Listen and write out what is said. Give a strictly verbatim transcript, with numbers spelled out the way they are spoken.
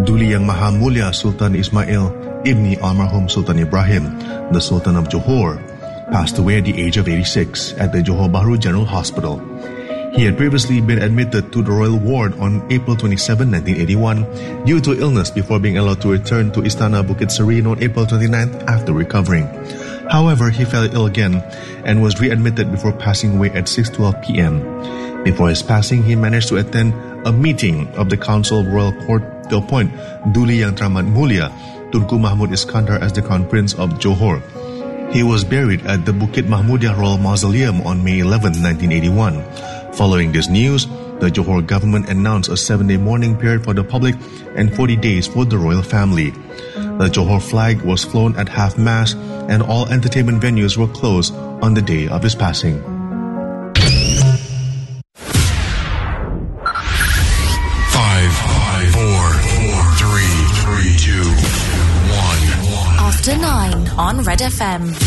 Duli Yang Maha Mulia Sultan Ismail Ibni Almarhum Sultan Ibrahim, the Sultan of Johor, passed away at the age of eighty-six at the Johor Bahru General Hospital. He had previously been admitted to the royal ward on April twenty-seventh, nineteen eighty-one due to illness before being allowed to return to Istana Bukit Serene on April twenty-ninth after recovering. However, he fell ill again and was readmitted before passing away at six twelve p.m. Before his passing, he managed to attend a meeting of the Council of Royal Court to appoint Duli Yang Teramat Mulia Tunku Mahmud Iskandar as the Crown Prince of Johor. He was buried at the Bukit Mahmudiyah Royal Mausoleum on May eleventh, nineteen eighty-one. Following this news, the Johor government announced a seven-day mourning period for the public and forty days for the royal family. The Johor flag was flown at half-mast and all entertainment venues were closed on the day of his passing. Five, five, four, four, three, three, two, one, one. After nine on Red F M.